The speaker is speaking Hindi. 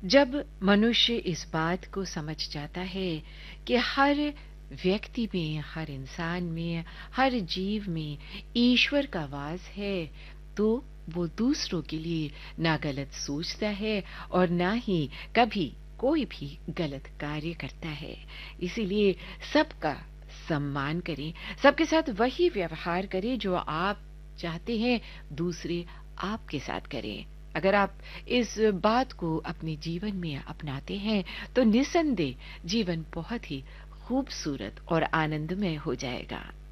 जब मनुष्य इस बात को समझ जाता है कि हर व्यक्ति में, हर इंसान में, हर जीव में ईश्वर का वास है, तो वो दूसरों के लिए ना गलत सोचता है और ना ही कभी कोई भी गलत कार्य करता है। इसीलिए सबका सम्मान करें, सबके साथ वही व्यवहार करें जो आप चाहते हैं दूसरे आपके साथ करें। अगर आप इस बात को अपने जीवन में अपनाते हैं तो निसंदेह जीवन बहुत ही खूबसूरत और आनंदमय हो जाएगा।